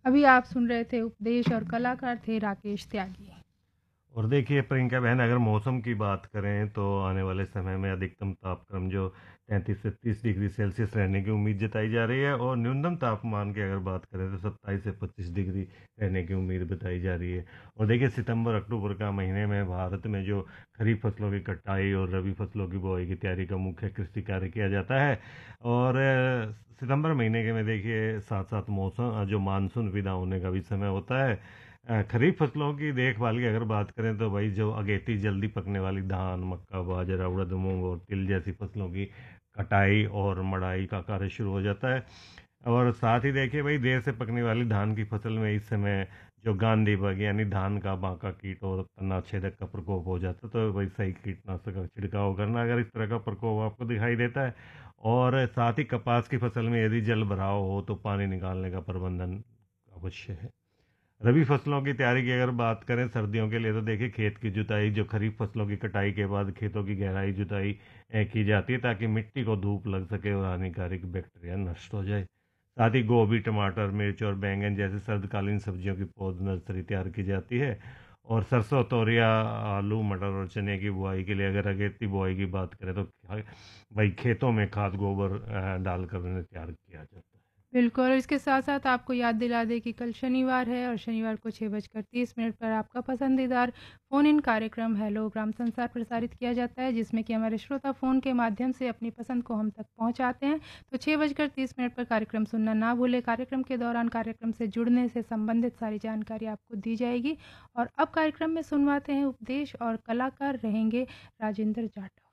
अभी आप सुन रहे थे उपदेश और कलाकार थे राकेश त्यागी। और देखिए प्रियंका बहन, अगर मौसम की बात करें तो आने वाले समय में अधिकतम तापक्रम जो 33 से 30 डिग्री सेल्सियस रहने की उम्मीद जताई जा रही है, और न्यूनतम तापमान की अगर बात करें तो 27 से 25 डिग्री रहने की उम्मीद बताई जा रही है। और देखिए सितंबर अक्टूबर का महीने में भारत में जो खरीफ फसलों की कटाई और रबी फसलों की बुआई की तैयारी का मुख्य कृषि कार्य किया जाता है। और सितंबर महीने के में देखिए साथ साथ मौसम जो मानसून विदा होने का भी समय होता है। खरीफ फसलों की देखभाल की अगर बात करें तो भाई जो अगेती जल्दी पकने वाली धान, मक्का, बाजरा, उड़द, मूंग और तिल जैसी फसलों की कटाई और मड़ाई का कार्य शुरू हो जाता है। और साथ ही देखिए भाई देर से पकने वाली धान की फसल में इस समय जो गांधी बग यानी धान का बांका कीट और तना छेदक का प्रकोप हो जाता है, तो भाई सही कीटनाशक का छिड़काव करना अगर इस तरह का प्रकोप आपको दिखाई देता है। और साथ ही कपास की फसल में यदि जल भराव हो तो पानी निकालने का प्रबंधन अवश्य है। रबी फसलों की तैयारी की अगर बात करें सर्दियों के लिए तो देखिए खेत की जुताई जो खरीफ फसलों की कटाई के बाद खेतों की गहराई जुताई की जाती है ताकि मिट्टी को धूप लग सके और हानिकारक बैक्टीरिया नष्ट हो जाए। साथ ही गोभी, टमाटर, मिर्च और बैंगन जैसे सर्दकालीन सब्जियों की पौध नर्सरी तैयार की जाती है। और सरसों, तोरिया, आलू, मटर और चने की बुआई के लिए अगर अगेती बुआई की बात करें तो भाई खेतों में खाद गोबर डालकर उन्हें तैयार किया जाता है। बिल्कुल, और इसके साथ-साथ आपको याद दिला दें कि कल शनिवार है और शनिवार को 6:30 पर आपका पसंदीदार फ़ोन-इन कार्यक्रम हेलो ग्राम संसार प्रसारित किया जाता है, जिसमें कि हमारे श्रोता फ़ोन के माध्यम से अपनी पसंद को हम तक पहुँचाते हैं। तो 6:30 पर कार्यक्रम सुनना ना भूलें। कार्यक्रम के दौरान कार्यक्रम से जुड़ने से संबंधित सारी जानकारी आपको दी जाएगी। और अब कार्यक्रम में सुनवाते हैं उपदेश और कलाकार रहेंगे राजेंद्र जाटव।